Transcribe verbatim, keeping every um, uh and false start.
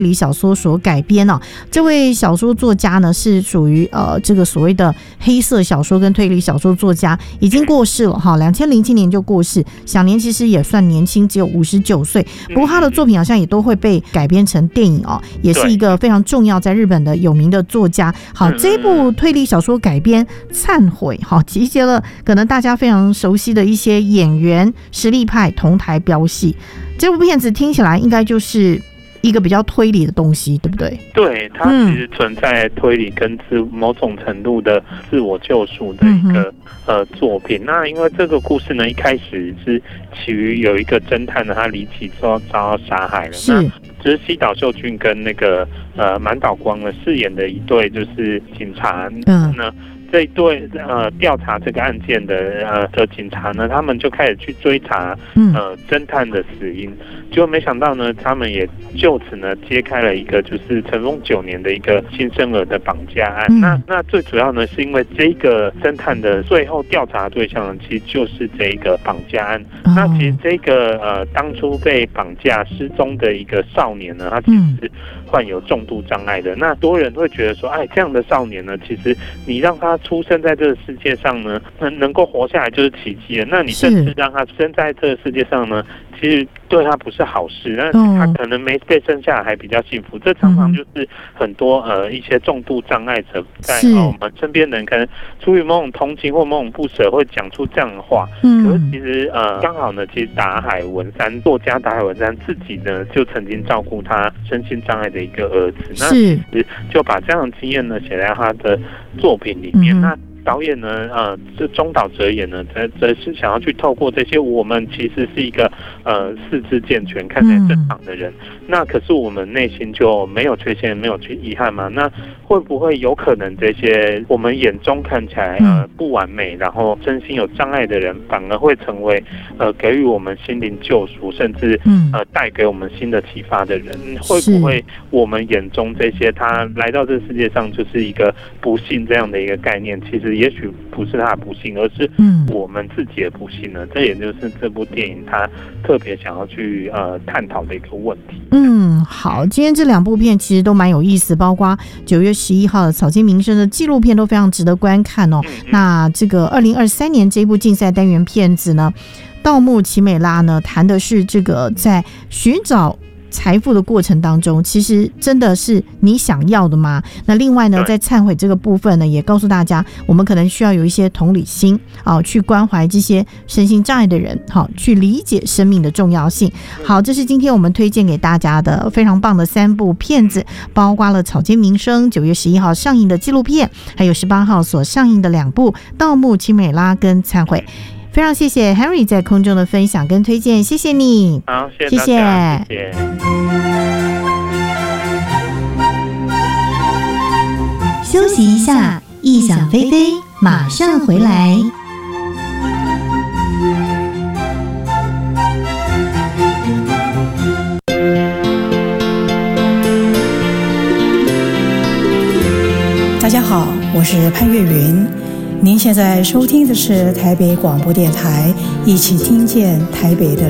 理小说所改编哦。这位小说作家呢是属于呃这个所谓的黑色小说跟推理小说作家，已经过世了哈，两千零七年就过世，享年其实也算年轻，只有五十九岁。不过他的作品好像也都会被改编成电影哦，也是一个非常重要在日本的有名的作家。好，这一部推理小说改编《忏悔》好，集结了可能大家非常熟悉的一些演员实力派同台飙戏。这部片子听起来应该就是一个比较推理的东西，对不对？ 对，它其实存在推理跟自某种程度的自我救赎的一个、嗯、呃作品。那因为这个故事呢，一开始是起于有一个侦探呢，他离奇之后遭到杀害了。 是， 那就是西岛秀俊跟那个呃满岛光呢饰演的一对就是警察，嗯，那这一对呃调查这个案件的呃的警察呢，他们就开始去追查呃侦探的死因，结果没想到呢，他们也就此呢揭开了一个就是尘封九年的一个新生儿的绑架案。嗯、那那最主要呢，是因为这个侦探的最后调查对象呢，其实就是这一个绑架案。哦、那其实这个呃当初被绑架失踪的一个少年呢，他其实是患有重度障碍的。嗯、那多人会觉得说，哎，这样的少年呢，其实你让他出生在这个世界上呢，能够活下来就是奇迹了。那你甚至让他生在这个世界上呢，其实对他不是好事，但是他可能没被生下来还比较幸福。这常常就是很多呃一些重度障碍者在、呃、我们身边人可能出于某种同情或某种不舍，会讲出这样的话。嗯、可是其实呃刚好呢，其实达海文山作家达海文山自己呢就曾经照顾他身心障碍的一个儿子，那其实就把这样的经验呢写在他的作品里面。嗯、那导演呢，呃，这中岛哲也呢，则则是想要去透过这些我们其实是一个呃四肢健全、看起来正常的人，嗯、那可是我们内心就没有缺陷、没有去遗憾吗？那会不会有可能这些我们眼中看起来呃不完美，然后身心有障碍的人，反而会成为呃给予我们心灵救赎，甚至呃带给我们新的启发的人？会不会我们眼中这些他来到这个世界上就是一个不幸这样的一个概念，其实也许不是他的不幸，而是我们自己的不幸呢？嗯、这也就是这部电影他特别想要去呃探讨的一个问题。 嗯，好，今天这两部片其实都蛮有意思，包括九月十一号的草间弥生的纪录片都非常值得观看哦。嗯嗯那这个二零二三年这部竞赛单元片子呢，盗墓奇美拉呢，谈的是这个在寻找财富的过程当中，其实真的是你想要的吗？那另外呢，在忏悔这个部分呢，也告诉大家，我们可能需要有一些同理心啊，去关怀这些身心障碍的人，好，去理解生命的重要性。好，这是今天我们推荐给大家的非常棒的三部片子，包括了草间弥生九月十一号上映的纪录片，还有十八号所上映的两部《盗墓奇美拉》跟《忏悔》。非常谢谢 Henry 在空中的分享跟推荐，谢谢你。 好，谢谢大家，谢谢。 休息一下，异想飞飞，马上回来。 大家好，我是潘越云。您现在收听的是台北广播电台，一起听见台北的